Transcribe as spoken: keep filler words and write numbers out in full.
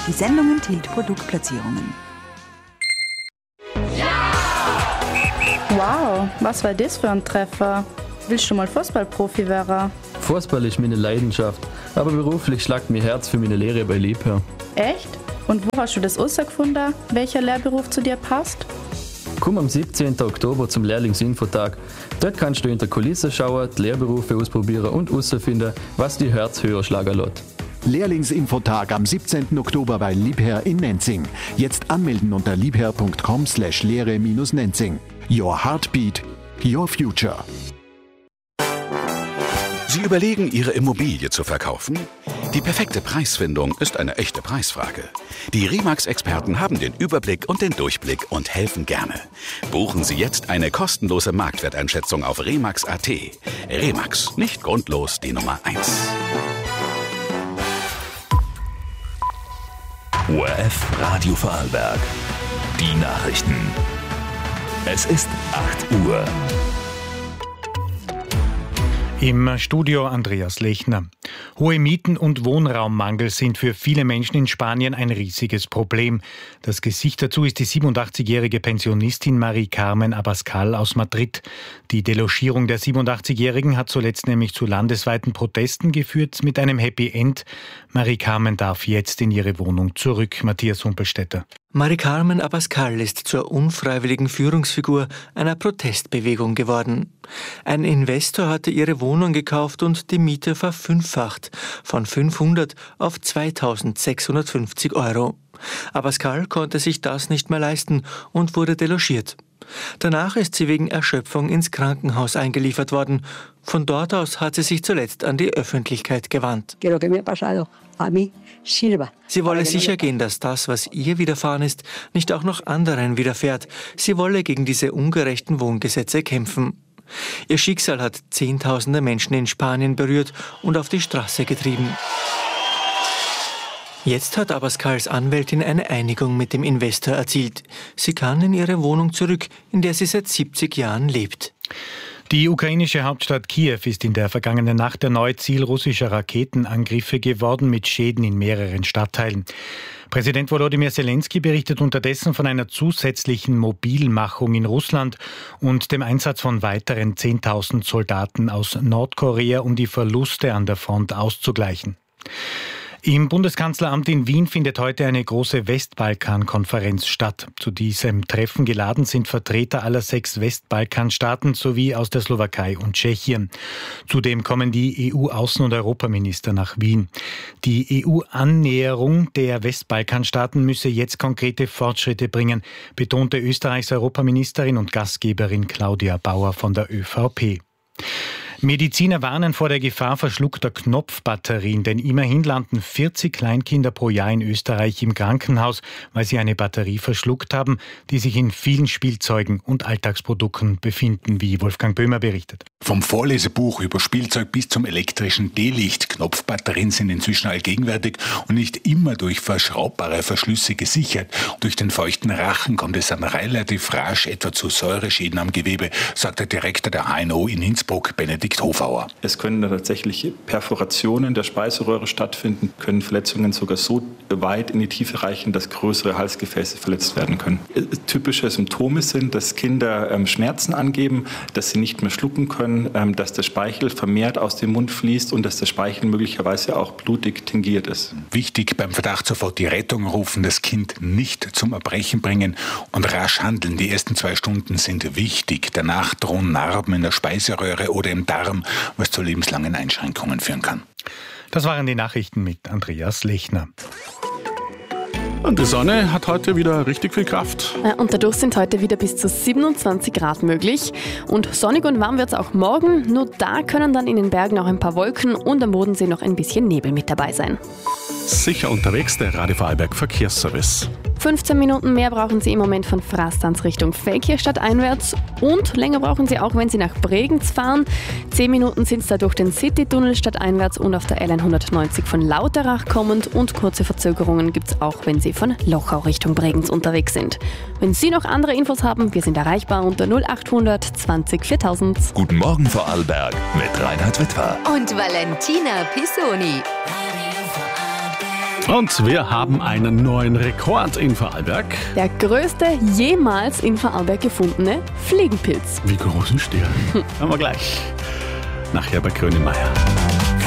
Die Sendung enthielt Produktplatzierungen. Wow, was war das für ein Treffer? Willst du mal Fußballprofi werden? Fußball ist meine Leidenschaft, aber beruflich schlagt mir Herz für meine Lehre bei Liebherr. Echt? Und wo hast du das herausgefunden, welcher Lehrberuf zu dir passt? Komm am siebzehnten Oktober zum Lehrlingsinfotag. Dort kannst du in der Kulisse schauen, die Lehrberufe ausprobieren und herausfinden, was die Herz höher schlagen lässt. Lehrlingsinfotag am siebzehnten Oktober bei Liebherr in Nenzing. Jetzt anmelden unter liebherr punkt com slash lehre minus nenzing. Your Heartbeat, Your Future. Sie überlegen, Ihre Immobilie zu verkaufen? Die perfekte Preisfindung ist eine echte Preisfrage. Die Remax-Experten haben den Überblick und den Durchblick und helfen gerne. Buchen Sie jetzt eine kostenlose Marktwerteinschätzung auf remax punkt at. Remax, nicht grundlos die Nummer eins. O R F Radio Vorarlberg. Die Nachrichten. Es ist acht Uhr. Im Studio Andreas Lechner. Hohe Mieten und Wohnraummangel sind für viele Menschen in Spanien ein riesiges Problem. Das Gesicht dazu ist die siebenundachtzigjährige Pensionistin Mari Carmen Abascal aus Madrid. Die Delogierung der siebenundachtzigjährigen hat zuletzt nämlich zu landesweiten Protesten geführt mit einem Happy End. Mari Carmen darf jetzt in ihre Wohnung zurück. Matthias Humpelstädter. Mari Carmen Abascal ist zur unfreiwilligen Führungsfigur einer Protestbewegung geworden. Ein Investor hatte ihre Wohnung gekauft und die Miete verfünffacht, von fünfhundert auf zweitausendsechshundertfünfzig Euro. Abascal konnte sich das nicht mehr leisten und wurde delogiert. Danach ist sie wegen Erschöpfung ins Krankenhaus eingeliefert worden. Von dort aus hat sie sich zuletzt an die Öffentlichkeit gewandt. Sie wolle sicher gehen, dass das, was ihr widerfahren ist, nicht auch noch anderen widerfährt. Sie wolle gegen diese ungerechten Wohngesetze kämpfen. Ihr Schicksal hat Zehntausende Menschen in Spanien berührt und auf die Straße getrieben. Jetzt hat Abascals Anwältin eine Einigung mit dem Investor erzielt. Sie kann in ihre Wohnung zurück, in der sie seit siebzig Jahren lebt. Die ukrainische Hauptstadt Kiew ist in der vergangenen Nacht erneut Ziel russischer Raketenangriffe geworden mit Schäden in mehreren Stadtteilen. Präsident Volodymyr Zelensky berichtet unterdessen von einer zusätzlichen Mobilmachung in Russland und dem Einsatz von weiteren zehntausend Soldaten aus Nordkorea, um die Verluste an der Front auszugleichen. Im Bundeskanzleramt in Wien findet heute eine große Westbalkan-Konferenz statt. Zu diesem Treffen geladen sind Vertreter aller sechs Westbalkanstaaten sowie aus der Slowakei und Tschechien. Zudem kommen die E U-Außen- und Europaminister nach Wien. Die E U-Annäherung der Westbalkanstaaten müsse jetzt konkrete Fortschritte bringen, betonte Österreichs Europaministerin und Gastgeberin Claudia Bauer von der ÖVP. Mediziner warnen vor der Gefahr verschluckter Knopfbatterien, denn immerhin landen vierzig Kleinkinder pro Jahr in Österreich im Krankenhaus, weil sie eine Batterie verschluckt haben, die sich in vielen Spielzeugen und Alltagsprodukten befinden, wie Wolfgang Böhmer berichtet. Vom Vorlesebuch über Spielzeug bis zum elektrischen D-Licht. Knopfbatterien sind inzwischen allgegenwärtig und nicht immer durch verschraubbare Verschlüsse gesichert. Durch den feuchten Rachen kommt es dann relativ rasch etwa zu Säureschäden am Gewebe, sagt der Direktor der H N O in Innsbruck, Benedikt Hofauer. Es können tatsächlich Perforationen der Speiseröhre stattfinden, können Verletzungen sogar so weit in die Tiefe reichen, dass größere Halsgefäße verletzt werden können. Typische Symptome sind, dass Kinder ähm, Schmerzen angeben, dass sie nicht mehr schlucken können, ähm, dass der Speichel vermehrt aus dem Mund fließt und dass der Speichel möglicherweise auch blutig tingiert ist. Wichtig, beim Verdacht sofort die Rettung rufen, das Kind nicht zum Erbrechen bringen und rasch handeln. Die ersten zwei Stunden sind wichtig. Danach drohen Narben in der Speiseröhre oder im Darm, was zu lebenslangen Einschränkungen führen kann. Das waren die Nachrichten mit Andreas Lechner. Und die Sonne hat heute wieder richtig viel Kraft. Und dadurch sind heute wieder bis zu siebenundzwanzig Grad möglich. Und sonnig und warm wird es auch morgen. Nur da können dann in den Bergen auch ein paar Wolken und am Bodensee noch ein bisschen Nebel mit dabei sein. Sicher unterwegs, der Radio Vorarlberg Verkehrsservice. fünfzehn Minuten mehr brauchen Sie im Moment von Frastanz Richtung Feldkirch stadteinwärts und länger brauchen Sie auch, wenn Sie nach Bregenz fahren. zehn Minuten sind es da durch den City-Tunnel stadteinwärts und auf der L hundertneunzig von Lauterach kommend und kurze Verzögerungen gibt es auch, wenn Sie von Lochau Richtung Bregenz unterwegs sind. Wenn Sie noch andere Infos haben, wir sind erreichbar unter null achthundert zwanzig viertausend. Guten Morgen Vorarlberg mit Reinhard Wittwer und Valentina Pisoni. Und wir haben einen neuen Rekord in Vorarlberg. Der größte jemals in Vorarlberg gefundene Fliegenpilz. Wie groß ist der? Haben wir gleich. Nachher bei Grönemeyer.